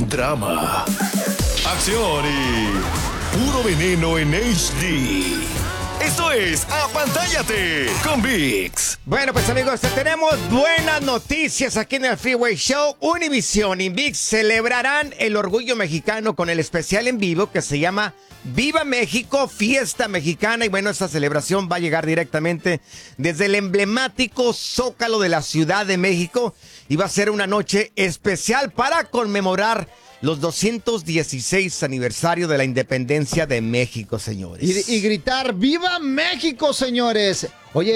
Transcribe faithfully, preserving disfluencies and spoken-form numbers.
drama, acción y puro veneno en H D. Esto es Apantállate con ViX. Bueno, pues amigos, tenemos buenas noticias aquí en el Freeway Show. Univision y ViX celebrarán el orgullo mexicano con el especial en vivo que se llama Viva México, Fiesta Mexicana. Y bueno, esta celebración va a llegar directamente desde el emblemático Zócalo de la Ciudad de México y va a ser una noche especial para conmemorar los doscientos dieciséis aniversario de la independencia de México, señores. Y, y gritar ¡Viva México, señores! Oye,